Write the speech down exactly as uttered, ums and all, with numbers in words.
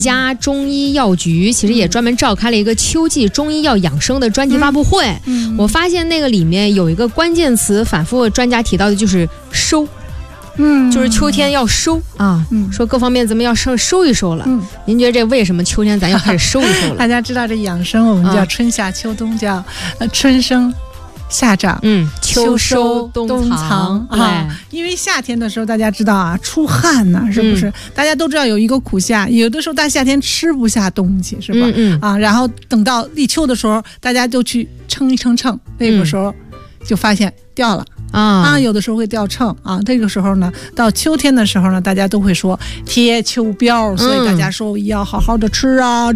家中医药局其实也专门召开了一个秋季中医药养生的专题发布会、嗯嗯、我发现那个里面有一个关键词反复专家提到的就是收，嗯，就是秋天要收啊、嗯，说各方面咱们要收收一收了、嗯、您觉得这为什么秋天咱要开始收一收了？ 大家知道这养生我们叫春夏秋冬，叫、呃、春生夏长， 嗯，秋收冬藏， 冬藏啊。因为夏天的时候，大家知道啊，出汗呢、啊，是不是、嗯？大家都知道有一个苦夏，有的时候大夏天吃不下东西，是吧？嗯嗯啊，然后等到立秋的时候，大家就去称一称秤，那个时候就发现掉了。啊, 啊，有的时候会掉秤啊。这个时候呢，到秋天的时候呢，大家都会说贴秋膘，所以大家说要好好的吃啊。